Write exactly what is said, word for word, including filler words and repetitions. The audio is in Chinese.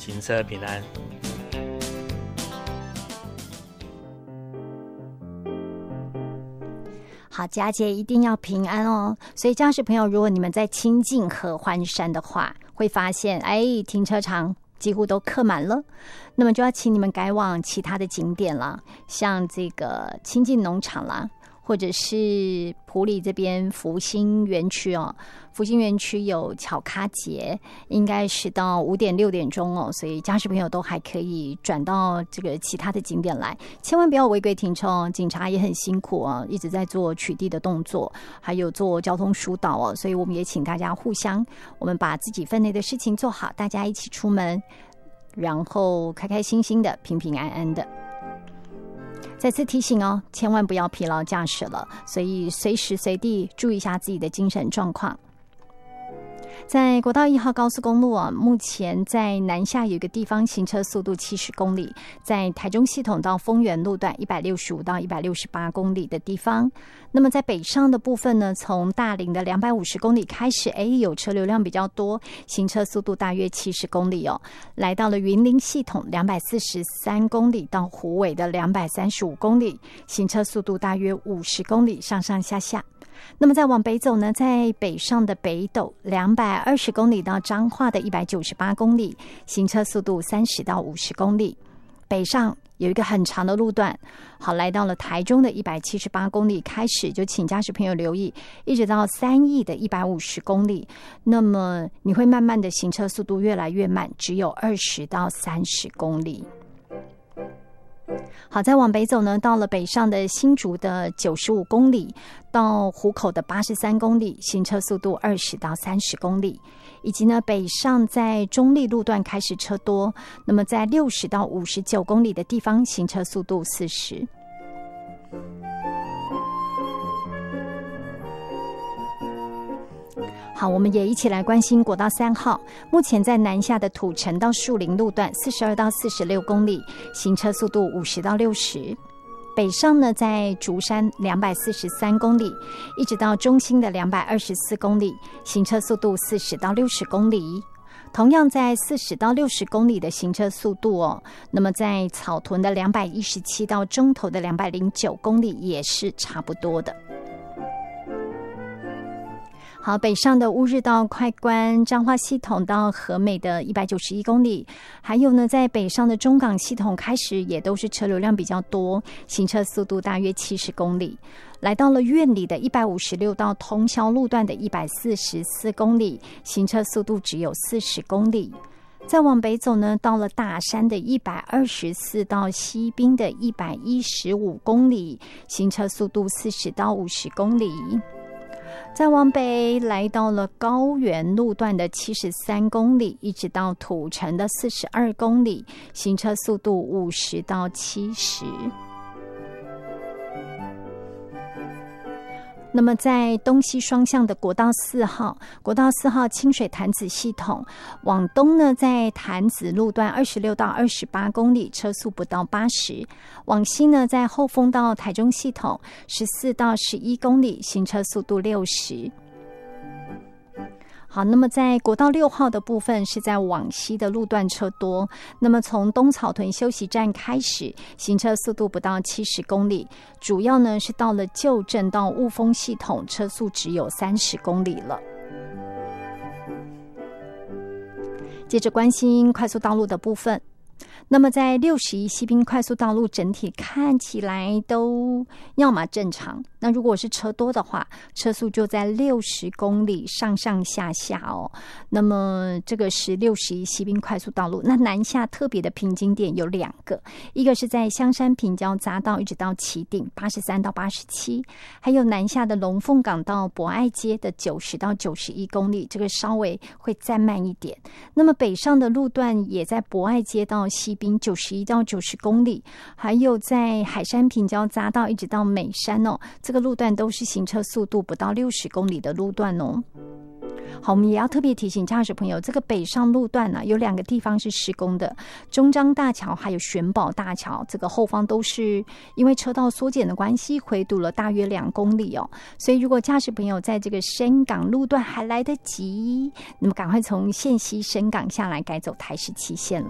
行车平安。 好，佳节一定要平安哦。所以驾驶朋友，如果你们在亲近合欢山的话，会发现哎，停车场几乎都客满了，那么就要请你们改往其他的景点了，像这个清境农场啦，或者是埔里这边福兴园区哦。福兴园区有巧咖节，应该是到五点六点钟哦，所以驾驶朋友都还可以转到这个其他的景点来，千万不要违规停车哦。警察也很辛苦哦，一直在做取缔的动作，还有做交通疏导哦，所以我们也请大家互相，我们把自己分内的事情做好，大家一起出门，然后开开心心的，平平安安的。再次提醒哦，千万不要疲劳驾驶了，所以随时随地注意一下自己的精神状况。在国道一号高速公路啊，目前在南下有一个地方行车速度七十公里，在台中系统到丰原路段一百六十五到一百六十八公里的地方。那么在北上的部分呢，从大林的两百五十公里开始，哎，有车流量比较多，行车速度大约七十公里哦。来到了云林系统两百四十三公里到虎尾的两百三十五公里，行车速度大约五十公里，上上下下。那么再往北走呢，在北上的北斗两百二十公里到彰化的一百九十八公里，行车速度三十到五十公里。北上有一个很长的路段，好，来到了台中的一百七十八公里开始，就请驾驶朋友留意，一直到三义的一百五十公里，那么你会慢慢的行车速度越来越慢，只有二十到三十公里。好，再往北走呢，到了北上的新竹的九十五公里，到湖口的八十三公里，行车速度二十到三十公里，以及呢北上在中立路段开始车多，那么在六十到五十九公里的地方，行车速度四十。好，我们也一起来关心国道三号，目前在南下的土城到树林路段四十二到四十六公里，行车速度五十到六十。北上呢，在竹山两百四十三公里，一直到中兴的两百二十四公里，行车速度四十到六十公里。同样在四十到六十公里的行车速度哦，那么在草屯的两百一十七到中投的两百零九公里也是差不多的。好，北上的乌日到快关，彰化系统到和美的一百九十一公里，还有呢，在北上的中港系统开始也都是车流量比较多，行车速度大约七十公里。来到了苑里的一百五十六到通霄路段的一百四十四公里，行车速度只有四十公里。再往北走呢，到了大山的一百二十四到西滨的一百一十五公里，行车速度四十到五十公里。再往北来到了高原路段的七十三公里，一直到土城的四十二公里，行车速度五十到七十。那么在东西双向的国道四号，国道四号清水潭子系统往东呢，在潭子路段二十六到二十八公里，车速不到八十；往西呢，在后丰到台中系统十四到十一公里，行车速度六十。好，那么在国道六号的部分是在往西的路段车多，那么从东草屯休息站开始，行车速度不到七十公里，主要呢是到了旧镇到雾峰系统，车速只有三十公里了。接着关心快速道路的部分。那么在六十一西滨快速道路整体看起来都要么正常，那如果是车多的话，车速就在六十公里上上下下哦。那么这个是六十一西滨快速道路，那南下特别的瓶颈点有两个，一个是在香山平交匝道一直到旗顶八十三到八十七，还有南下的龙凤港到博爱街的九十到九十一公里，这个稍微会再慢一点。那么北上的路段也在博爱街到西滨九十一到九十公里，还有在海山平交匝道一直到美山哦，这个路段都是行车速度不到六十公里的路段哦。好，我们也要特别提醒驾驶朋友，这个北上路段呢、啊，有两个地方是施工的，中彰大桥还有玄宝大桥，这个后方都是因为车道缩减的关系，回堵了大约两公里哦。所以如果驾驶朋友在这个深港路段还来得及，那么赶快从线西深港下来，改走台十七线了。